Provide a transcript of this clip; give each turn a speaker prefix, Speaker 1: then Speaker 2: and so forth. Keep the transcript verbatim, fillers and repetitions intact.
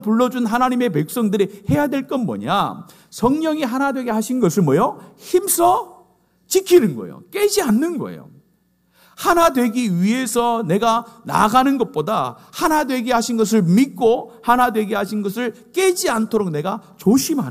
Speaker 1: 불러준 하나님의 백성들이 해야 될 건 뭐냐? 성령이 하나 되게 하신 것을 뭐요? 힘써 지키는 거예요. 깨지 않는 거예요. 하나 되기 위해서 내가 나아가는 것보다 하나 되게 하신 것을 믿고 하나 되게 하신 것을 깨지 않도록 내가 조심하는